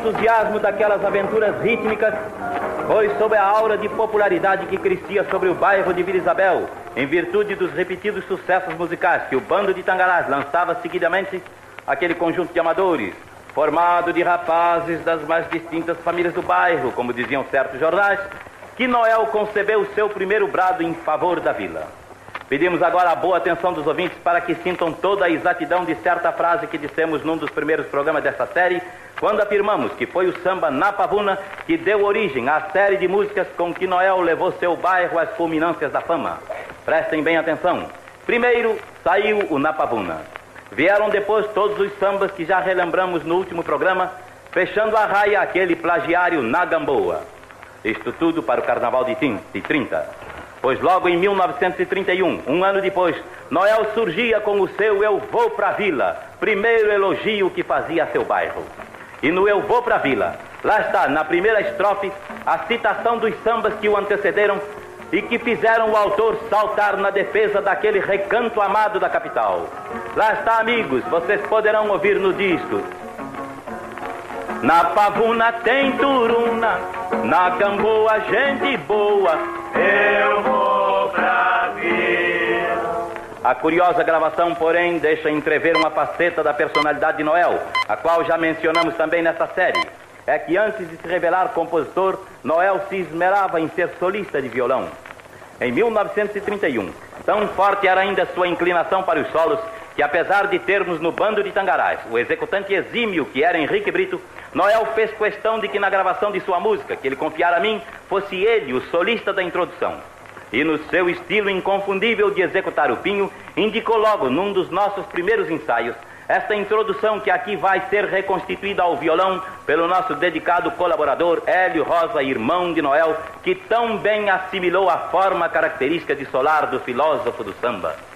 entusiasmo daquelas aventuras rítmicas, foi sob a aura de popularidade que crescia sobre o bairro de Vila Isabel, em virtude dos repetidos sucessos musicais que o bando de Tangarás lançava seguidamente, aquele conjunto de amadores, formado de rapazes das mais distintas famílias do bairro, como diziam certos jornais, que Noel concebeu o seu primeiro brado em favor da vila. Pedimos agora a boa atenção dos ouvintes para que sintam toda a exatidão de certa frase que dissemos num dos primeiros programas dessa série, quando afirmamos que foi o samba Na Pavuna que deu origem à série de músicas com que Noel levou seu bairro às culminâncias da fama. Prestem bem atenção. Primeiro saiu o Na Pavuna. Vieram depois todos os sambas que já relembramos no último programa, fechando a raia aquele plagiário Na Gamboa. Isto tudo para o Carnaval de 30. Pois logo em 1931, um ano depois, Noel surgia com o seu Eu Vou Pra Vila, primeiro elogio que fazia a seu bairro. E no Eu Vou Pra Vila, lá está, na primeira estrofe, a citação dos sambas que o antecederam e que fizeram o autor saltar na defesa daquele recanto amado da capital. Lá está, amigos, vocês poderão ouvir no disco. Na Pavuna tem turuna, na Gamboa gente boa, eu vou pra vila. A curiosa gravação, porém, deixa entrever uma faceta da personalidade de Noel, a qual já mencionamos também nesta série. É que antes de se revelar compositor, Noel se esmerava em ser solista de violão. Em 1931, tão forte era ainda sua inclinação para os solos, que apesar de termos no bando de Tangarás o executante exímio que era Henrique Brito, Noel fez questão de que na gravação de sua música, que ele confiara a mim, fosse ele o solista da introdução. E no seu estilo inconfundível de executar o pinho, indicou logo num dos nossos primeiros ensaios esta introdução que aqui vai ser reconstituída ao violão pelo nosso dedicado colaborador Hélio Rosa, irmão de Noel, que tão bem assimilou a forma característica de solar do filósofo do samba.